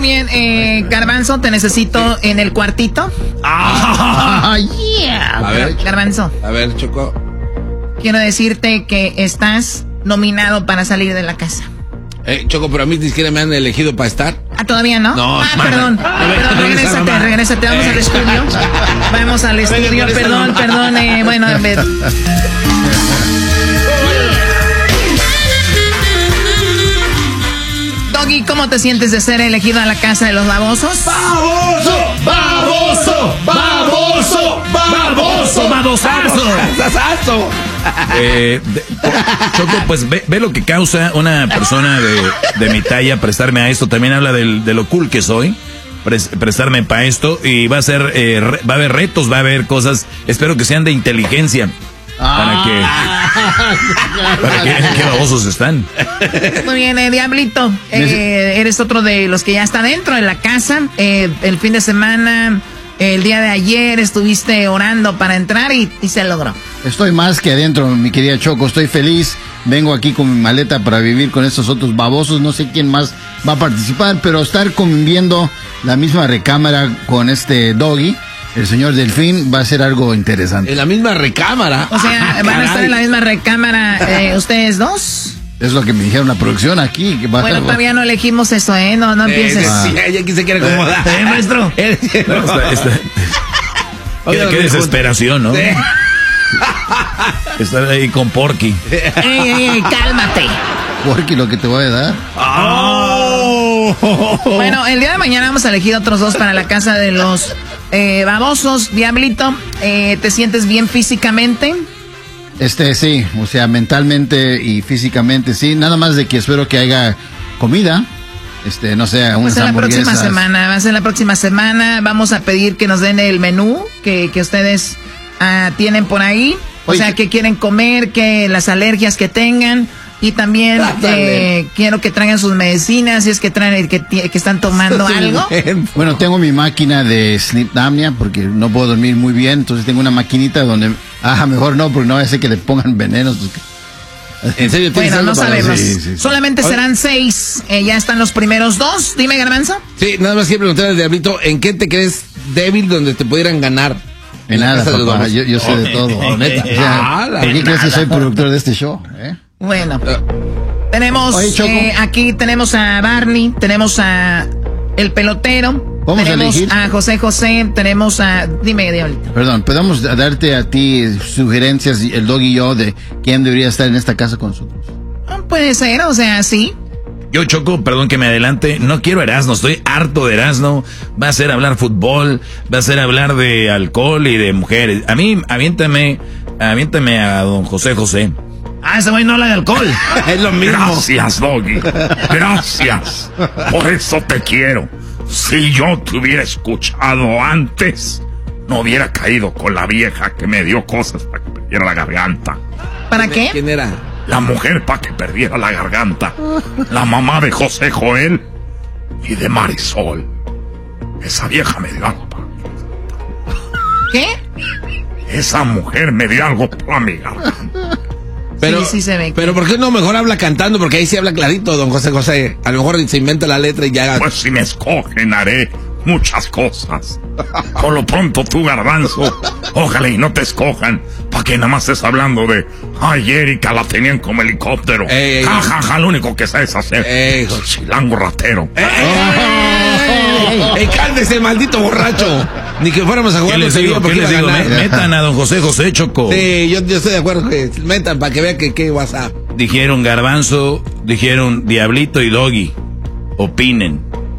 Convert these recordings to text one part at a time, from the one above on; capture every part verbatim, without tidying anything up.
bien, eh, Garbanzo, te necesito en el cuartito. Ah, yeah. A ver, Garbanzo. A ver, Choco. Quiero decirte que estás nominado para salir de la casa. Eh, Choco, pero a mí ni siquiera me han elegido para estar. Ah, ¿todavía no? No, ah, man. perdón. Perdón, regrésate, regrésate. Vamos al estudio. Vamos al estudio. Perdón, perdón. Eh, bueno, a ver. Doggy, ¿cómo te sientes de ser elegido a la casa de los babosos? ¡Baboso! ¡Baboso! ¡Baboso! ¡Baboso! ¡Babosazo! ¡Babosazo! Eh, de- Choco, pues ve, ve lo que causa una persona de, de mi talla prestarme a esto. También habla del, de lo cool que soy. Pres- prestarme para esto. Y va a ser, eh, re- va a haber retos, va a haber cosas. Espero que sean de inteligencia. Para que, para que vean qué babosos están. Muy bien, eh, Diablito. Eh, eres otro de los que ya está dentro de la casa. Eh, el fin de semana, el día de ayer, estuviste orando para entrar y, y se logró. Estoy más que adentro, mi querida Choco. Estoy feliz. Vengo aquí con mi maleta para vivir con estos otros babosos. No sé quién más va a participar, pero estar conviviendo la misma recámara con este Doggy, el señor Delfín, va a ser algo interesante. En la misma recámara. O sea, van a estar en la misma recámara eh, ustedes dos. Es lo que me dijeron la producción aquí. Que va Bueno, a... todavía no elegimos eso, ¿eh? No, no empieces. Eh, sí, ella aquí se quiere acomodar. ¿Eh, maestro? Eh, No, está- está- qué, qué desesperación, ¿no? Sí. Estar ahí con Porky. ¡Ey, ey, ey! ¡Cálmate! Porque lo que te voy a dar. Bueno, el día de mañana vamos a elegir otros dos para la casa de los eh, babosos. Diablito, eh, ¿te sientes bien físicamente? Este, sí, o sea, mentalmente y físicamente, sí. Nada más de que espero que haya comida. Este, no sé, Pues unas en la próxima hamburguesas. semana, va a ser la próxima semana. Vamos a pedir que nos den el menú que, que ustedes ah, tienen por ahí. O Oye, sea, que quieren comer, que las alergias que tengan. Y también eh, quiero que traigan sus medicinas, si es que traen que, ti- que están tomando algo. Bueno, tengo mi máquina de sleep apnea porque no puedo dormir muy bien, entonces tengo una maquinita donde, ah, mejor no, porque no vaya a ser que le pongan venenos. ¿En serio tienes Bueno, algo no para sabemos. Sí, sí, sí. Solamente serán seis. Eh, ya están los primeros dos. Dime, Garbanzo. Sí, nada más quiero preguntarle al Diablito, ¿en qué te crees débil donde te pudieran ganar? En la nada, casa de los papá, babosos. yo, yo sé de todo. Oh, neta. O sea, Ah, la- ¿por qué crees que soy productor de este show? ¿Eh? Bueno. Tenemos, Oye, Choco. eh, aquí tenemos a Barney, tenemos a el pelotero, Vamos a tenemos elegir. a José José, tenemos a... Dime, Diablito. Perdón, podemos darte a ti sugerencias, el Dog y yo, de quién debería estar en esta casa con nosotros. Ah, puede ser, o sea, sí. Yo, Choco, perdón que me adelante, no quiero Erasmo, estoy harto de Erasmo. Va a ser hablar fútbol, va a ser hablar de alcohol y de mujeres. A mí, aviéntame, aviéntame a don José José. Ah, ese güey no habla de alcohol. Es lo mismo. Gracias, Doggy. Gracias. Por eso te quiero. Si yo te hubiera escuchado antes, no hubiera caído con la vieja que me dio cosas para que perdiera la garganta. ¿Para qué? ¿Quién era? La mujer para que perdiera la garganta. La mamá de José Joel y de Marisol. Esa vieja me dio algo para... ¿Qué? Esa mujer me dio algo para mi garganta. Pero, Sí, sí se ve. pero ¿por qué no mejor habla cantando? Porque ahí sí habla clarito, don José José. A lo mejor se inventa la letra y ya... Pues si me escogen haré muchas cosas. Por lo pronto tú, Garbanzo, ojalá y no te escojan, para que nada más estés hablando de, ay, Erika la tenían como helicóptero. Ey, ey, ja, ja, ja, lo único que sabes hacer. Ey, Chilango ratero. ¡Ey, ey, ey, cálmese, maldito borracho! Ni que fuéramos a ¿Qué jugar les lotería digo? porque ¿Qué les iba a digo? ganar. Me- Metan a don José José, Choco. Sí, yo, yo estoy de acuerdo que metan para que vean que qué WhatsApp. Dijeron Garbanzo, dijeron Diablito y Doggy. Opinen.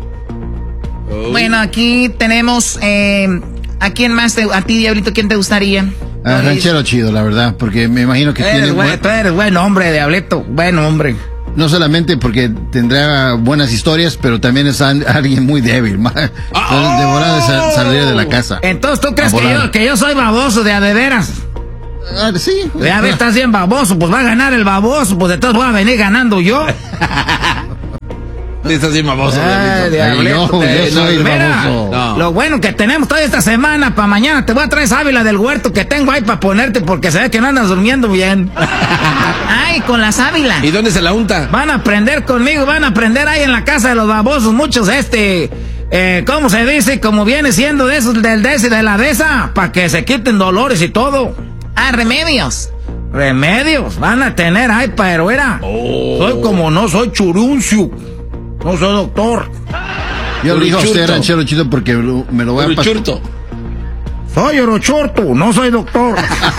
Bueno, aquí tenemos... Eh, ¿A quién más? Te, a ti, Diablito, ¿quién te gustaría? Ah, ranchero chido, la verdad, porque me imagino que Eres tiene... buen, buen- tú eres buen hombre, Diablito. Buen hombre. No solamente porque tendrá buenas historias, pero también es an- alguien muy débil. ma- Entonces, de volada sal- saldría de la casa. Entonces, ¿tú crees A que volar. yo, que yo soy baboso de a de veras? Ah, sí. Ya ves, estás bien baboso, pues va a ganar el baboso, pues entonces voy a venir ganando yo. Estás bien baboso, Ay, Diablito. Diablito, Ay, yo, te- yo soy el Mira, baboso. No. lo bueno que tenemos toda esta semana para mañana. Te voy a traer sábila del huerto que tengo ahí para ponerte porque se ve que no andas durmiendo bien. Ay, con la sábila. ¿Y dónde se la unta? Van a aprender conmigo, van a aprender ahí en la casa de los babosos. Muchos, este, eh, ¿cómo se dice? Como viene siendo de esos del de ese de la de esa, para que se quiten dolores y todo. Ah, remedios. Remedios, van a tener, ay, pero era. Soy como no soy churuncio. No soy doctor. Yo le digo a usted, Uruchurto. ranchero chido, porque lo- me lo voy a pasar. Uruchurto. Soy orochorto, no soy doctor.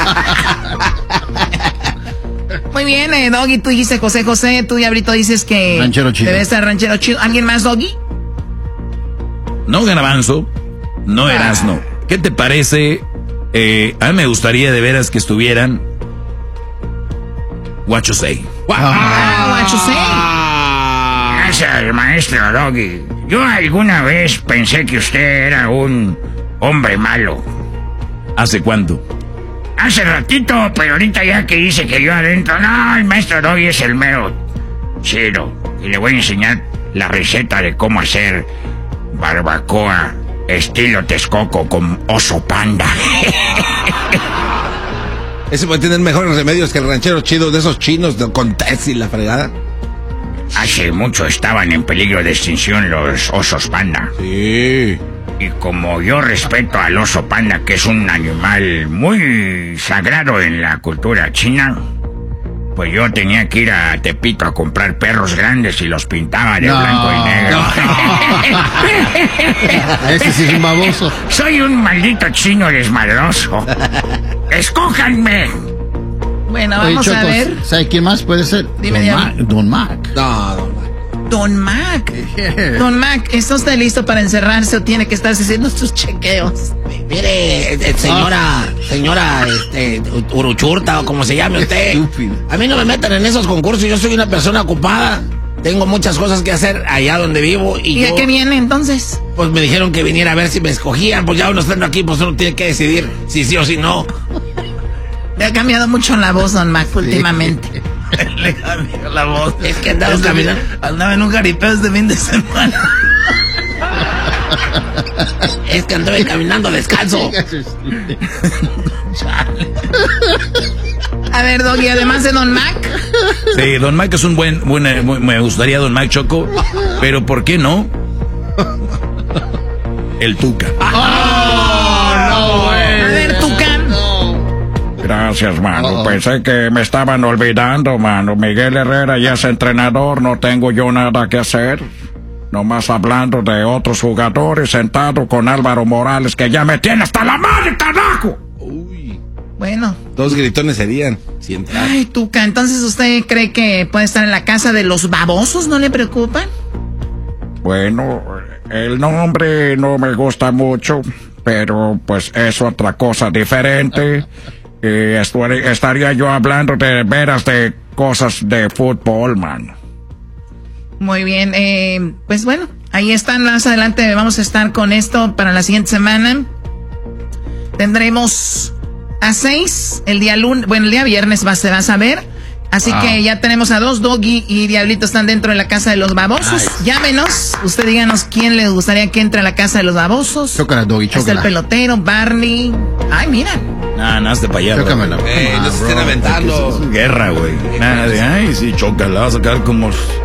Muy bien, eh, Doggy, tú dijiste José José, tú Diablito dices que... Ranchero chido. Debe ser ranchero chido. ¿Alguien más, Doggy? No Garbanzo, no Erasno. ¿Qué te parece? Eh, a mí me gustaría de veras que estuvieran What you say. Ah, what you say. Gracias, maestro Doggy. Yo alguna vez pensé que usted era un hombre malo. ¿Hace cuánto? Hace ratito, pero ahorita ya que dice que yo adentro, no, el maestro Doggy es el mero chido. Y le voy a enseñar la receta de cómo hacer barbacoa estilo Texcoco con oso panda. Ese puede tener mejores remedios que el ranchero chido de esos chinos de- con test y la fregada. Hace mucho estaban en peligro de extinción los osos panda. Sí. Y como yo respeto al oso panda, que es un animal muy sagrado en la cultura china, pues yo tenía que ir a Tepito a comprar perros grandes y los pintaba de No, blanco y negro. Ese sí es un baboso. Soy un maldito chino desmadroso. ¡Escójanme! Bueno, Oye, vamos a Choco, ver. ¿sabe quién más puede ser? Dime, Don Diablo. Mac. Don Mac. No, no, no. Don Mac. Don Mac, ¿está usted listo para encerrarse o tiene que estar haciendo sus chequeos? Mire, eh, señora, señora, este, Uruchurta o como se llame usted. Estúpido. A mí no me metan en esos concursos, yo soy una persona ocupada. Tengo muchas cosas que hacer allá donde vivo y, ¿Y yo, a qué viene entonces? pues me dijeron que viniera a ver si me escogían. Pues ya uno estando aquí, pues uno tiene que decidir si sí o si no. Le ha cambiado mucho la voz, Don Mac, últimamente. Le cambió la voz. Es que andaba Este caminando. fin- Andaba en un jaripeo este fin de semana. Es que anduve caminando descalzo. A ver, Doggy, además de Don Mac, Sí, Don Mac es un buen, buen eh, muy- me gustaría Don Mac Choco, pero ¿por qué no? El Tuca. a ver, Tucán. Gracias, mano. Pensé que me estaban olvidando, mano. Miguel Herrera ya es entrenador, no tengo yo nada que hacer. Nomás hablando de otros jugadores, sentado con Álvaro Morales, que ya me tiene hasta la madre, carajo. Bueno, Dos gritones serían. Si entrar. ay, Tuca, entonces usted cree que puede estar en la casa de los babosos, ¿no le preocupan? Bueno, el nombre no me gusta mucho, pero pues es otra cosa diferente. Y estu- estaría yo hablando de veras de cosas de fútbol, man. Muy bien, eh, pues bueno, ahí están, más adelante vamos a estar con esto para la siguiente semana. Tendremos a seis el día lunes, bueno, el día viernes va, se va a saber. Así que ya tenemos a dos, Doggy y Diablito están dentro de la casa de los babosos. Llámenos, usted díganos quién le gustaría que entre a la casa de los babosos. Chócala, Doggy, Está el chócala. pelotero, Barney. Ay, mira. Nah, nada de para allá. bro. Chócamela. Eh, no se estén aventando. Guerra, güey. Nada de, ay, sí, choca, la vas a sacar como